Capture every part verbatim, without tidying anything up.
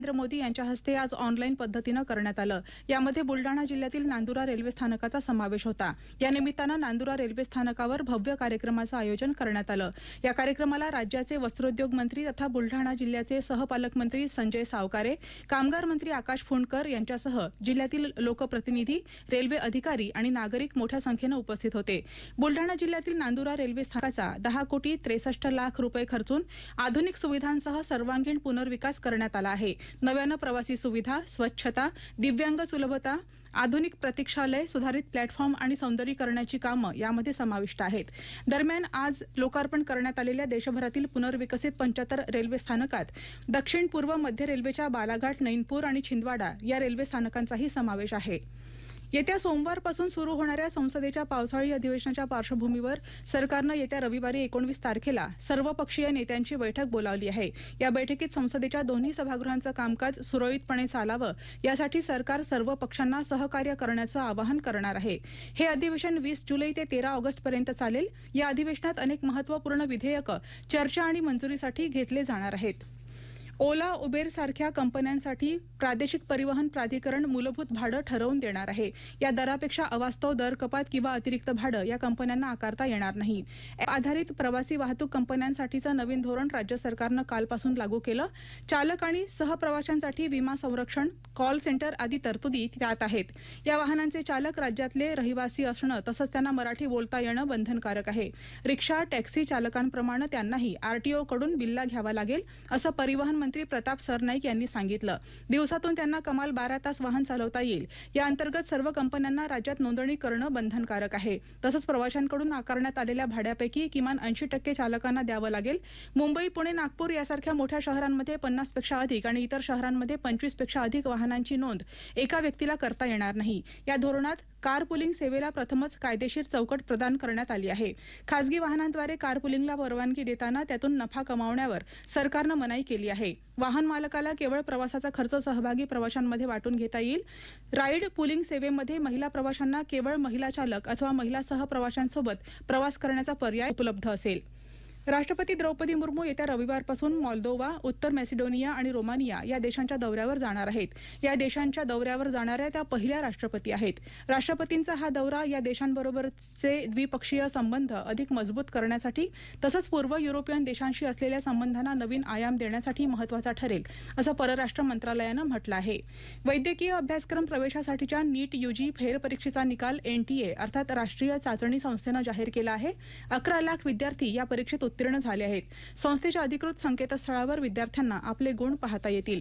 नरेंद्र मोदी यांच्या हस्ते आज ऑनलाईन पद्धतीने करण्यात आलं। यामध्ये बुलडाणा जिल्ह्यातील नांदुरा रेल्वे स्थानकाचा समावेश होता। या निमित्ताने नांदुरा रेल्वे स्थानकावर भव्य कार्यक्रमाचे आयोजन करण्यात आलं। या कार्यक्रमाला राज्याचे वस्त्रोद्योग मंत्री तथा बुलडाणा जिल्ह्याचे सहपालकमंत्री संजय सावकारे, कामगार मंत्री आकाश फुंडकर यांच्यासह जिल्ह्यातील लोकप्रतिनिधी, रेल्वे अधिकारी आणि नागरिक मोठ्या संख्येने उपस्थित होते। बुलडाणा जिल्ह्यातील नांदुरा रेल्वे स्थानकाचा दहा कोटी त्रेसष्ट लाख रुपये खर्चून आधुनिक सुविधांसह सर्वांगीण पुनर्विकास करण्यात आला आहे। नव्याने प्रवासी सुविधा, स्वच्छता, दिव्यांग सुलभता, आधुनिक प्रतीक्षालय, सुधारित प्लॅटफॉर्म आणि सौंदर्यीकरणाची कामं यामध्ये समाविष्ट आहेत। दरम्यान आज लोकार्पण करण्यात आलेल्या देशभरातील पुनर्विकसित पंच्याहत्तर रेल्वे स्थानकात दक्षिण पूर्व मध्य रेल्वेच्या बालाघाट, नैनपूर आणि छिंदवाडा या रेल्वे स्थानकांचाही समावेश आहे। येत्या सोमवारपासून सुरू होणाऱ्या संसदेच्या पावसाळी अधिवेशनाच्या पार्श्वभूमीवर सरकारनं येत्या रविवारी एकोणवीस तारखेला सर्वपक्षीय नेत्यांची बैठक बोलावली आहे। या बैठकीत संसदेच्या दोन्ही सभागृहांचं कामकाज सुरळीतपणे चालावं यासाठी सरकार सर्व पक्षांना सहकार्य करण्याचं आवाहन करणार आहे। हे अधिवेशन वीस जुलै ते तेरा ऑगस्ट पर्यंत चालेल। या अधिवेशनात अनेक महत्त्वपूर्ण विधेयकं चर्चा आणि मंजुरीसाठी घेतले जाणार आहेत। ओला, उबेर सारख्या कंपन्यांसाठी प्रादेशिक परिवहन प्राधिकरण मूलभूत भाडं ठरवून देणार आहे। या दरापेक्षा अवास्तव दर कपात किंवा अतिरिक्त भाडं या कंपन्यांना आकारता येणार नाही। ॲप आधारित प्रवासी वाहतूक कंपन्यांसाठीचं नवीन धोरण राज्य सरकारनं कालपासून लागू केलं। चालक आणि सहप्रवाशांसाठी विमा संरक्षण, कॉल सेंटर आदी तरतुदी त्यात आहेत। या वाहनांचे चालक राज्यातले रहिवासी असणं तसंच त्यांना मराठी बोलता येणं बंधनकारक आहे। रिक्षा, टॅक्सी चालकांप्रमाणे त्यांनाही आरटीओ कडून बिल्ला घ्यावा लागेल, असं परिवहन मंत्री प्रताप सरनाईक यांनी सांगितलं। दिवसातून त्यांना कमाल बारा तास वाहन चालवता येईल। या अंतर्गत सर्व कंपन्यांना राज्यात नोंदणी करणं बंधनकारक आहे। तसंच प्रवाशांकडून आकारण्यात आलेल्या भाड्यापैकी किमान ऐंशी टक्के चालकांना द्यावं लागेल। मुंबई, पुणे, नागपूर यासारख्या मोठ्या शहरांमध्ये पन्नास पेक्षा अधिक आणि इतर शहरांमध्ये पंचवीस पेक्षा अधिक वाहनांची नोंद एका व्यक्तीला करता येणार नाही। या धोरणात कार पुलिंग सेवेला प्रथमच कायदेशीर चौकट प्रदान करण्यात आली आहे। खासगी वाहनांद्वारे कार पुलिंगला परवानगी देताना त्यातून नफा कमावण्यावर सरकारनं मनाई केली आहे। वाहन मालकाला केवळ प्रवासाचा खर्च सहभागी प्रवाशांमध्ये वाटून घेता येईल। राईड पुलिंग सेवेमध्ये महिला प्रवाशांना केवळ महिला चालक अथवा महिला सहप्रवाशांसोबत प्रवास करण्याचा पर्याय उपलब्ध असेल। राष्ट्रपती द्रौपदी मुर्मू येत्या रविवारपासून मॉल्दोवा, उत्तर मॅसिडोनिया आणि रोमानिया या देशांच्या दौऱ्यावर जाणार आहेत। या देशांच्या दौऱ्यावर जाणाऱ्या त्या पहिल्या राष्ट्रपती आहेत। राष्ट्रपतींचा हा दौरा या देशांबरोबरचे द्विपक्षीय संबंध अधिक मजबूत करण्यासाठी तसंच पूर्व युरोपियन देशांशी असलेल्या संबंधांना नवीन आयाम देण्यासाठी महत्त्वाचा ठरेल, असं परराष्ट्र मंत्रालयानं म्हटलं आहे। वैद्यकीय अभ्यासक्रम प्रवेशासाठीच्या नीट यूजी फेरपरीक्षेचा निकाल एनटीए अर्थात राष्ट्रीय चाचणी संस्थेनं जाहीर केला आहे। अकरा लाख विद्यार्थी या परीक्षेत उत्तीर्ण झाले आहेत। संस्थेच्या अधिकृत संकेतस्थळावर विद्यार्थ्यांना आपले गुण पाहता येतील।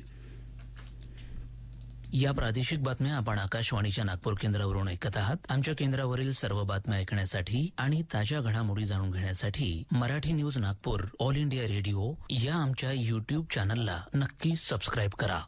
या प्रादेशिक बातम्या आपण आकाशवाणीच्या नागपूर केंद्रावरून ऐकत आहात। आमच्या केंद्रावरील सर्व बातम्या ऐकण्यासाठी आणि ताज्या घडामोडी जाणून घेण्यासाठी Marathi news Nagpur all India radio या आमच्या युट्यूब चॅनलला नक्की सबस्क्राईब करा।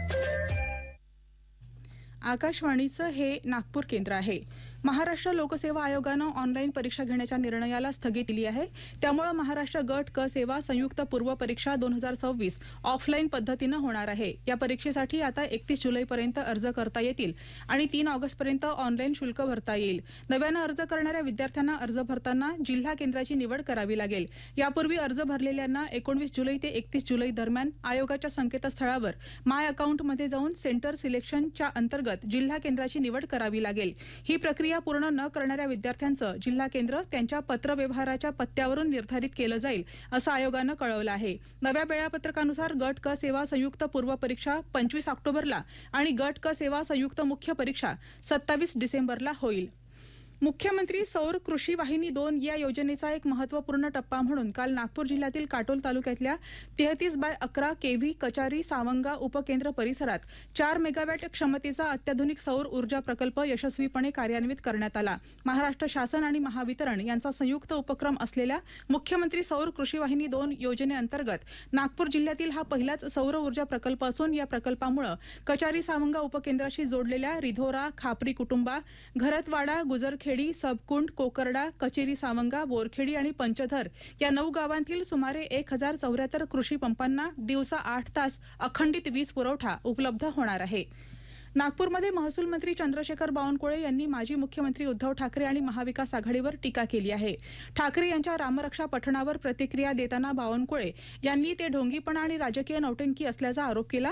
आकाशवाणीचं हे नागपूर केंद्र आहे। महाराष्ट्र लोकसेवा आयोगानं ऑनलाईन परीक्षा घेण्याच्या निर्णयाला स्थगिती दिली आहे। त्यामुळे महाराष्ट्र गट क सेवा संयुक्त पूर्व परीक्षा दोन हजार सव्वीस ऑफलाईन पद्धतीनं होणार आहे। या परीक्षेसाठी आता एकतीस जुलैपर्यंत अर्ज करता येतील आणि तीन ऑगस्टपर्यंत ऑनलाईन शुल्क भरता येईल। नव्यानं अर्ज करणाऱ्या विद्यार्थ्यांना अर्ज भरताना जिल्हा केंद्राची निवड करावी लागेल। यापूर्वी अर्ज भरलेल्यांना एकोणवीस जुलै ते एकतीस जुलै दरम्यान आयोगाच्या संकेतस्थळावर माय अकाउंटमध्ये जाऊन सेंटर सिलेक्शनच्या अंतर्गत जिल्हा केंद्राची निवड करावी लागेल। ही प्रक्रिया पूर्ण न करणाऱ्या विद्यार्थ्यांचं जिल्हा केंद्र त्यांच्या पत्रव्यवहाराच्या पत्त्यावरून निर्धारित केलं जाईल, असं आयोगानं कळवलं आहे। नव्या वेळापत्रकानुसार गट क सेवा संयुक्त पूर्व परीक्षा पंचवीस ऑक्टोबरला आणि गट क सेवा संयुक्त मुख्य परीक्षा सत्तावीस डिसेंबरला होईल। मुख्यमंत्री सौर कृषी वाहिनी दोन या योजनेचा एक महत्त्वपूर्ण टप्पा म्हणून काल नागपूर जिल्ह्यातील काटोल तालुक्यातल्या तेहतीस बाय अकरा केव्ही कचारी सावंगा उपकेंद्र परिसरात चार मेगावॅट क्षमतेचा अत्याधुनिक सौर ऊर्जा प्रकल्प यशस्वीपणे कार्यान्वित करण्यात आला। महाराष्ट्र शासन आणि महावितरण यांचा संयुक्त उपक्रम असलेल्या मुख्यमंत्री सौर कृषी वाहिनी दोन योजनेअंतर्गत नागपूर जिल्ह्यातील हा पहिलाच सौर ऊर्जा प्रकल्प असून या प्रकल्पामुळे कचारी सावंगा उपकेंद्राशी जोडलेल्या रिधोरा, खापरी कुटुंबा, घरतवाडा, गुजरखेड, सबकुंड, कोकरडा, कचेरी सावंगा, बोरखेडी आणि पंचधर या नऊ गावांतील सुमारे एक हजार चौऱ्याहत्तर कृषी पंपांना दिवसा आठ तास अखंडित वीज पुरवठा उपलब्ध होणार आहे। नागपूरमध्ये महसूल मंत्री चंद्रशेखर बावनकुळे यांनी माजी मुख्यमंत्री उद्धव ठाकरे आणि महाविकास आघाडीवर टीका केली आहे। ठाकरे यांच्या रामरक्षा पठणावर प्रतिक्रिया देताना बावनकुळे यांनी ते ढोंगीपणा आणि राजकीय नौटंकी असल्याचा आरोप केला।